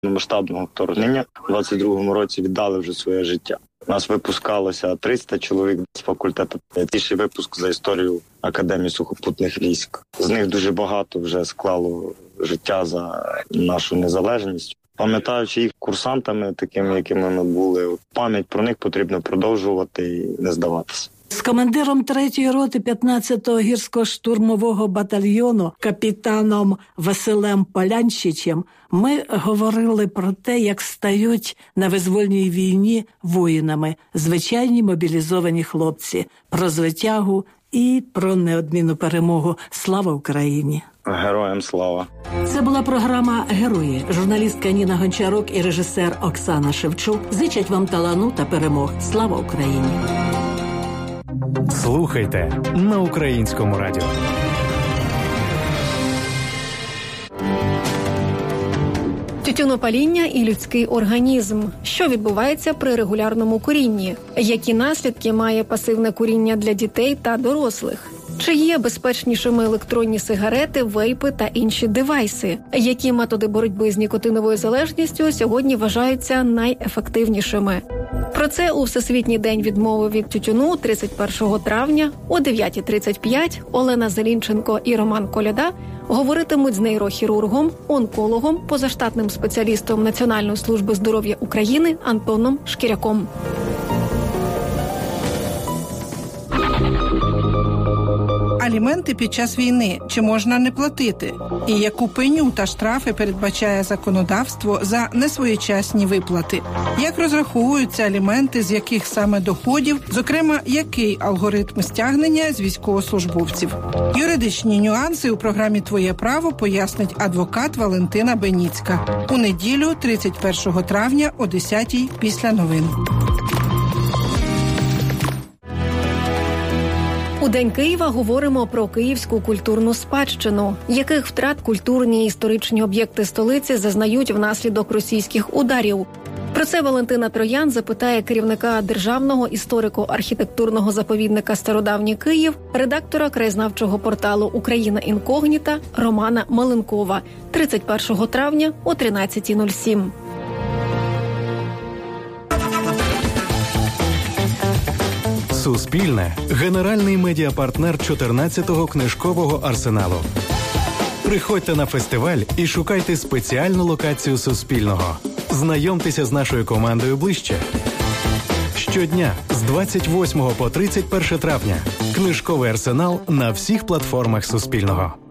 масштабного вторгнення. У 22-му році віддали вже своє життя. У нас випускалося 300 чоловік з факультету. Найбільший випуск за історію Академії сухопутних військ. З них дуже багато вже склало життя за нашу незалежність. Пам'ятаючи їх курсантами, такими, якими ми були, пам'ять про них потрібно продовжувати і не здаватися. З командиром 3-ї роти 15-го гірсько-штурмового батальйону капітаном Василем Полянщичем ми говорили про те, як стають на визвольній війні воїнами звичайні мобілізовані хлопці, про звитягу і про неодмінну перемогу. Слава Україні! Героям слава! Це була програма «Герої». Журналістка Ніна Гончарук і режисер Оксана Шевчук зичать вам талану та перемог. Слава Україні! Слухайте на Українському радіо. Тютюнопаління і людський організм. Що відбувається при регулярному курінні? Які наслідки має пасивне куріння для дітей та дорослих? Чи є безпечнішими електронні сигарети, вейпи та інші девайси? Які методи боротьби з нікотиновою залежністю сьогодні вважаються найефективнішими? Про це у Всесвітній день відмови від тютюну 31 травня о 9:35 Олена Зелінченко і Роман Коляда говоритимуть з нейрохірургом, онкологом, позаштатним спеціалістом Національної служби здоров'я України Антоном Шкіряком. Аліменти під час війни. Чи можна не платити? І яку пеню та штрафи передбачає законодавство за несвоєчасні виплати? Як розраховуються аліменти, з яких саме доходів, зокрема, який алгоритм стягнення з військовослужбовців? Юридичні нюанси у програмі «Твоє право» пояснить адвокат Валентина Беніцька. У неділю, 31 травня о 10:00 після новин. У День Києва говоримо про київську культурну спадщину. Яких втрат культурні і історичні об'єкти столиці зазнають внаслідок російських ударів? Про це Валентина Троян запитає керівника Державного історико-архітектурного заповідника «Стародавній Київ», редактора краєзнавчого порталу «Україна інкогніта» Романа Маленкова 31 травня о 13:07. Суспільне – генеральний медіапартнер 14-го книжкового арсеналу. Приходьте на фестиваль і шукайте спеціальну локацію Суспільного. Знайомтеся з нашою командою ближче. Щодня з 28 по 31 травня. Книжковий арсенал на всіх платформах Суспільного.